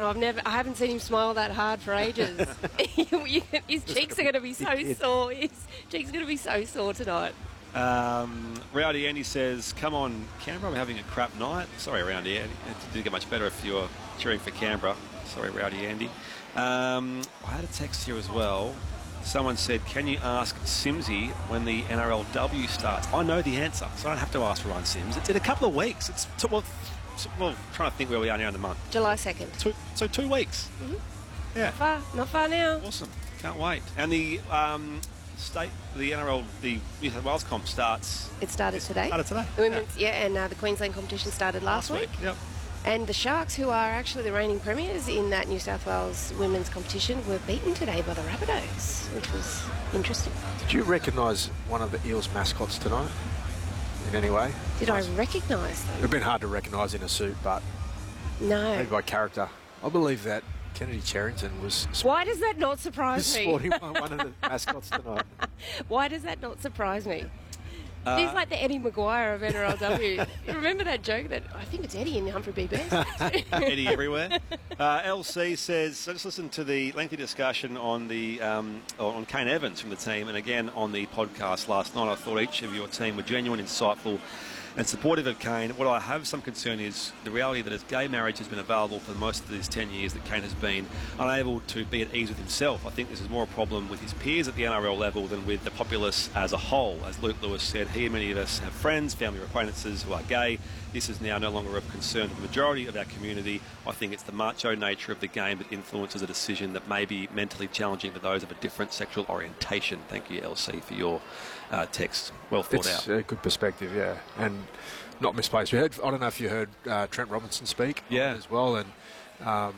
I haven't seen him smile that hard for ages. His cheeks are going to be so sore. His cheeks are going to be so sore tonight. Rowdy Andy says, come on, Canberra, I'm having a crap night. Sorry, Rowdy Andy. It didn't get much better if you were cheering for Canberra. Sorry, Rowdy Andy. I had a text here as well. Someone said, can you ask Simsy when the NRLW starts? I know the answer, so I don't have to ask Ryan Sims. It's in a couple of weeks. Well, trying to think where we are now in the month. July 2nd. So 2 weeks. Mm-hmm. Yeah. Not far now. Awesome. Can't wait. And the NRL, the New South Wales comp starts. It started today. The women's, and the Queensland competition started last week. Yep. And the Sharks, who are actually the reigning premiers in that New South Wales women's competition, were beaten today by the Rabbitohs, which was interesting. Did you recognise one of the Eels mascots tonight in any way? Did I recognise them? It would have been hard to recognise in a suit, but no. maybe by character. I believe that Kennedy Cherrington was... Why does that not surprise me? Sporting one of the mascots tonight. Why does that not surprise me? He's like the Eddie Maguire of NRLW. You remember that joke that I think it's Eddie in the Humphrey B. Bears? Eddie everywhere. LC says, just listen to the lengthy discussion on on Kane Evans from the team, and again on the podcast last night. I thought each of your team were genuine, insightful and supportive of Kane. What I have some concern is the reality that as gay marriage has been available for most of these 10 years that Kane has been unable to be at ease with himself. I think this is more a problem with his peers at the NRL level than with the populace as a whole. As Luke Lewis said, he and many of us have friends, family or acquaintances who are gay. This is now no longer of concern to the majority of our community. I think it's the macho nature of the game that influences a decision that may be mentally challenging for those of a different sexual orientation. Thank you, LC, for your text. Well thought out. It's a good perspective, yeah, and not misplaced. I don't know if you heard Trent Robinson speak as well, and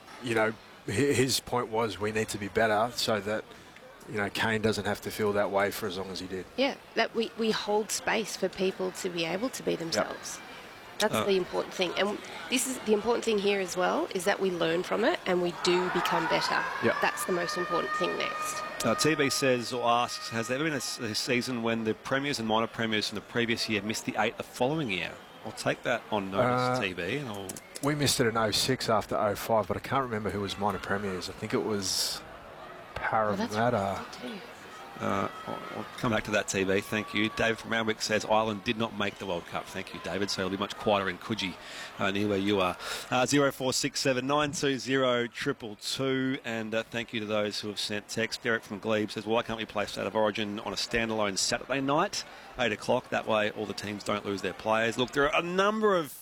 his point was we need to be better so that Kane doesn't have to feel that way for as long as he did. Yeah, that we hold space for people to be able to be themselves. Yep. That's the important thing. And this is the important thing here as well, is that we learn from it and we do become better. Yep. That's the most important thing next. TV says or asks, has there ever been a season when the premiers and minor premiers from the previous year missed the 8 the following year? I'll take that on notice, TV. And we missed it in 06 after 05, but I can't remember who was minor premiers. I think it was Parramatta. I'll come back to that, TV. Thank you. David from Randwick says Ireland did not make the World Cup. Thank you, David. So it'll be much quieter in Coogee, near where you are. 0467 920 222. And thank you to those who have sent text. Derek from Glebe says, why can't we play State of Origin on a standalone Saturday night, 8 o'clock? That way all the teams don't lose their players. Look, there are a number of,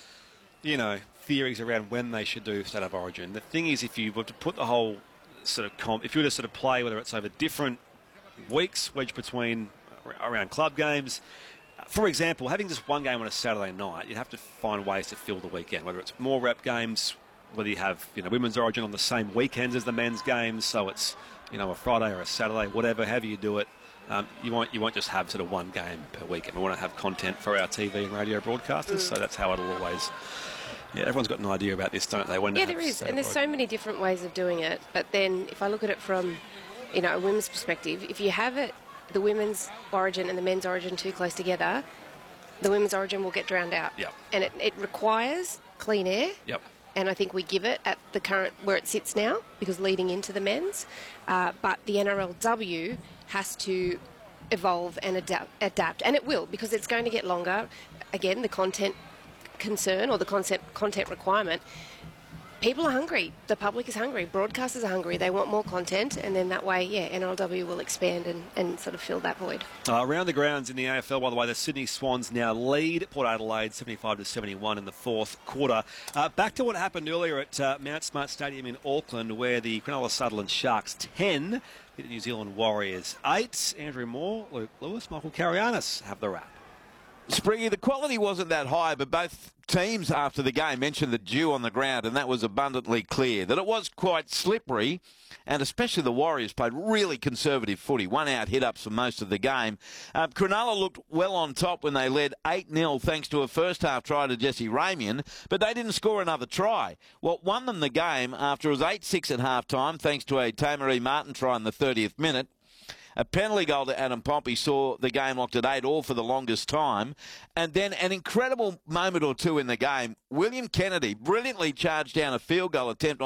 theories around when they should do State of Origin. The thing is, if you were to put the whole sort of comp, if you were to sort of play, whether it's over different weeks, wedged between around club games. For example, having just one game on a Saturday night, you'd have to find ways to fill the weekend, whether it's more rep games, whether you have Women's Origin on the same weekends as the men's games, so it's a Friday or a Saturday, whatever, however you do it. You won't just have sort of one game per weekend. We want to have content for our TV and radio broadcasters, so that's how it'll always... Yeah, everyone's got an idea about this, don't they? Yeah, there is, and there's so many different ways of doing it, but then if I look at it from a women's perspective, if you have the women's origin and the men's origin too close together, the women's origin will get drowned out. Yep. And it requires clean air. Yep. And I think we give it at the current where it sits now, because leading into the men's. But the NRLW has to evolve and adapt, and it will, because it's going to get longer. Again, the content concern or the content requirement. People are hungry. The public is hungry. Broadcasters are hungry. They want more content, and then that way, NRLW will expand and sort of fill that void. Around the grounds in the AFL, by the way, the Sydney Swans now lead Port Adelaide 75-71 in the fourth quarter. Back to what happened earlier at Mount Smart Stadium in Auckland, where the Cronulla Sutherland Sharks 10 beat the New Zealand Warriors 8. Andrew Moore, Luke Lewis, Michael Carianis have the wrap. Springy, the quality wasn't that high, but both teams after the game mentioned the dew on the ground, and that was abundantly clear. That it was quite slippery, and especially the Warriors played really conservative footy. One out hit-ups for most of the game. Cronulla looked well on top when they led 8-0 thanks to a first-half try to Jesse Ramian, but they didn't score another try. What won them the game after it was 8-6 at half-time thanks to a Tamaree Martin try in the 30th minute. A penalty goal to Adam Pompey saw the game locked at 8-all for the longest time. And then an incredible moment or two in the game. William Kennedy brilliantly charged down a field goal attempt